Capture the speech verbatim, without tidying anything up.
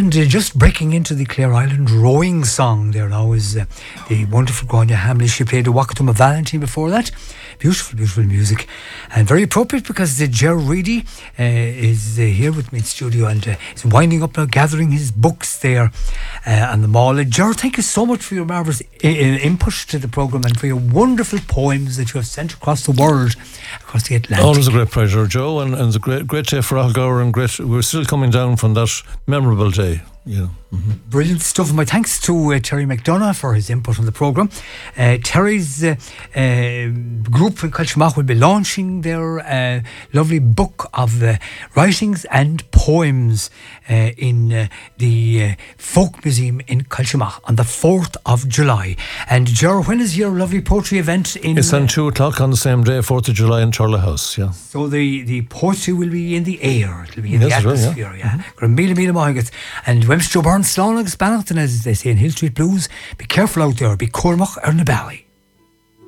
And uh, just breaking into the Clare Island rowing song there now is uh, the wonderful Grania Hamley. She played a Wakatuma Valentine before that. Beautiful, beautiful music. And very appropriate because the Ger Reedy uh, is uh, here with me in studio and uh, is winding up now, gathering his books there uh, on the mall. Uh, Ger, thank you so much for your marvellous I- I- input to the programme and for your wonderful poems that you have sent across the world, across the Atlantic. Always a great pleasure, Joe, and, and it's a great, great day for Algour, and great. We're still coming down from that memorable day. Yeah. Mm-hmm. Brilliant stuff. My thanks to uh, Terry McDonough for his input on the programme. Uh, Terry's uh, uh, group in Kiltimagh will be launching their uh, lovely book of uh, writings and poems uh, in uh, the uh, Folk Museum in Kiltimagh on the fourth of July. And Ger, when is your lovely poetry event? In, it's on two o'clock on the same day, fourth of July in Charlotte House. Yeah. So the, the poetry will be in the air. It will be in Yes, the it will, atmosphere. yeah. Yeah. Mm-hmm. Mila Mila Mohigat. And Wemstro Burn Sloan Bannockton, as they say in Hill Street Blues, be careful out there, be Cormac or Nabally.